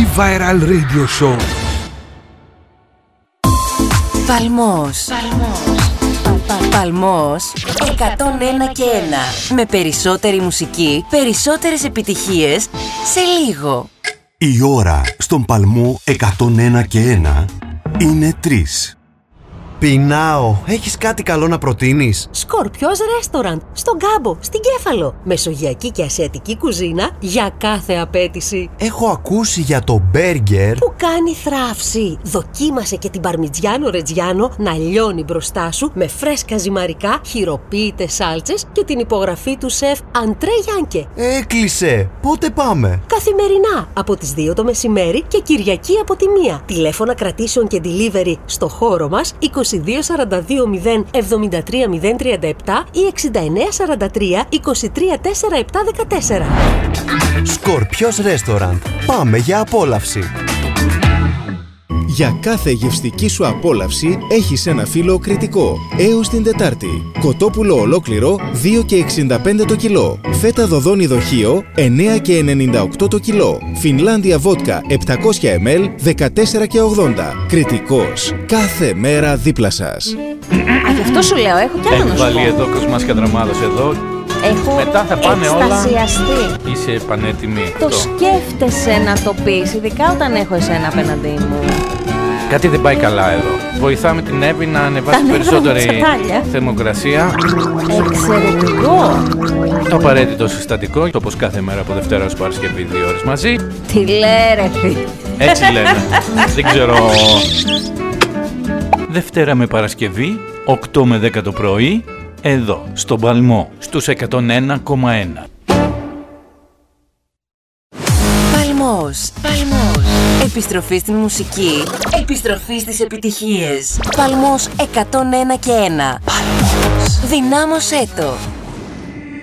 Viral Radio Show. Παλμός. Παλμός 101 και 1. Με περισσότερη μουσική, περισσότερες επιτυχίες σε λίγο. Η ώρα στον Παλμό 101 και 1 είναι 3. Πεινάω. Έχεις κάτι καλό να προτείνεις? Σκορπιός Restaurant, στον Κάμπο, στην Κέφαλο. Μεσογειακή και ασιατική κουζίνα για κάθε απέτηση. Έχω ακούσει για το μπέργκερ που κάνει θράψη. Δοκίμασε και την παρμιτζιάνο ρετζιάνο να λιώνει μπροστά σου με φρέσκα ζυμαρικά, χειροποίητες σάλτσες και την υπογραφή του σεφ Αντρέ Γιάνκε. Έκλεισε. Πότε πάμε? Καθημερινά από τις 2 το μεσημέρι και Κυριακή από τη 1. Τηλέφωνα κρατήσεων και delivery στο χώρο μας 22 42 0 73 037 ή 69 43 23 4 7 14. Σκορπιός Restaurant. Πάμε για απόλαυση. Για κάθε γευστική σου απόλαυση έχεις ένα φύλλο κριτικό. Έως την Τετάρτη. Κοτόπουλο ολόκληρο 2 και 65 το κιλό. Φέτα δοδόνι δοχείο 9 και 98 το κιλό. Φινλάνδια βότκα 700 ml 14 και 80. Κριτικός. Κάθε μέρα δίπλα σας. Γι' αυτό σου λέω, έχω κι άλλο να σου πω. Βάλει εδώ Κοσμάς Κατραμάδος εδώ. Έχω μετά θα πάνε εκστασιαστεί. όλα. Είσαι πανέτοιμη. Το σκέφτεσαι να το πεις, ειδικά όταν έχω εσένα απέναντί μου. Κάτι δεν πάει καλά εδώ. Βοηθάμε την Εύη να ανεβάσει περισσότερη θερμοκρασία. Εξαιρετικό. Το απαραίτητο συστατικό, όπως κάθε μέρα από Δευτέρα ως Παρασκευή 2 ώρες μαζί. Τι λέρε. Έτσι λένε. Δεν ξέρω. Δευτέρα με Παρασκευή, 8 με 10 το πρωί, εδώ, στον Παλμό, στους 101,1. Παλμός. Επιστροφή στην μουσική. Επιστροφή στις επιτυχίες. Παλμός 101 και 1. Παλμός. Δυνάμωσέ το.